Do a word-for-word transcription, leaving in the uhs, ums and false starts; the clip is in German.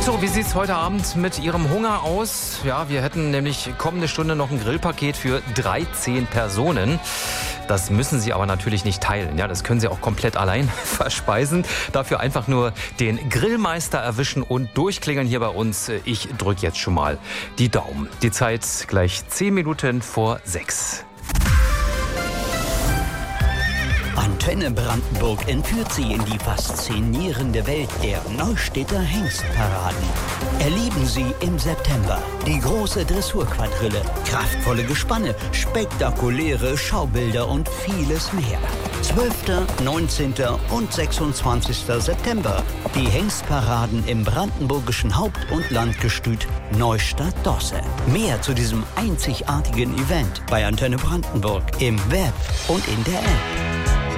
So, wie sieht's heute Abend mit Ihrem Hunger aus? Ja, wir hätten nämlich kommende Stunde noch ein Grillpaket für dreizehn Personen. Das müssen Sie aber natürlich nicht teilen. Ja, das können Sie auch komplett allein verspeisen. Dafür einfach nur den Grillmeister erwischen und durchklingeln hier bei uns. Ich drücke jetzt schon mal die Daumen. Die Zeit gleich zehn Minuten vor sechs. Antenne Brandenburg entführt Sie in die faszinierende Welt der Neustädter Hengstparaden. Erleben Sie im September die große Dressurquadrille, kraftvolle Gespanne, spektakuläre Schaubilder und vieles mehr. zwölfter, neunzehnter und sechsundzwanzigster September. Die Hengstparaden im brandenburgischen Haupt- und Landgestüt Neustadt-Dosse. Mehr zu diesem einzigartigen Event bei Antenne Brandenburg im Web und in der App.